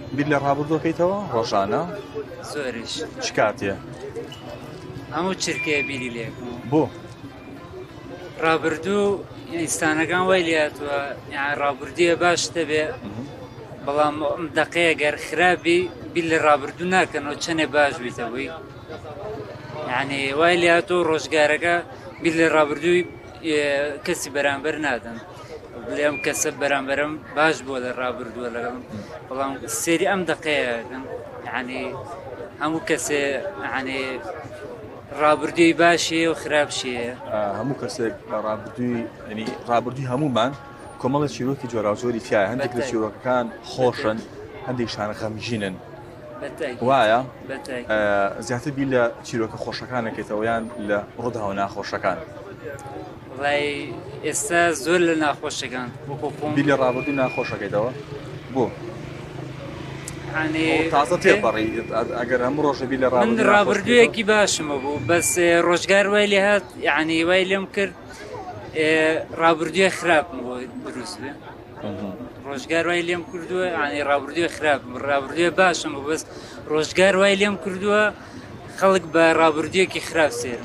بیر لە ڕابردووەکەیتەوە ڕۆژانە زۆرش چ کاتێ هەموو چرکەیە بیری لێکم بۆ ڕابردوو ئینستانەکان وای لاتوە ڕابردوویە باش دەبێ بەڵام دقەیە گەر خراپی بیر لە ڕابردوو ناکەنەوە چەنێ باش بیتەوەی یعنی وای لاتۆ ڕۆژگارەکە بیر لە ڕابردووی کەسی بەرامبەر نادەن لێم کەسە بەرامبەرم باش بووە لە ڕابردووە لەگەڵ بەڵام سێری ئەم دقەیەکەن یعنی هەموو کەسێ یعنی ڕابردووی باشیە و خراپشیە هەموو کەسێک ڕابردووی ینی ڕابردووی هەمومان کۆمەڵە چیرۆکی جۆراوجۆری تایە هەندێک لە چیرۆکەکان خۆشن هەندێکشان غەمژینن وایە زیاتر بیر لە چیرۆکە خۆشەکانەکەیتەوە یان لە ڕووداوە ناخۆشەکان وڵای ئێستا زۆر لە ناخۆشەکان بیر لە ڕابردووی ناخۆشەکەیتەوە بۆ يعني تازە تێپەڕی ئەگەر هەموو ڕۆژە بیر لە من ڕابردوویەکی باشمە بوو بەس ڕۆژگار وای لێ هات یعنی وای لێم کرد ڕابردوویە خراپم بۆ دروست بێ ڕۆژگار وای لێم کردووە یعنی ڕابردوویە خراپم ڕابردوویە باشم بوو بەس ڕۆژگار وای لێم کردووە خەڵک بە ڕابردوویەکی خراپ سێرم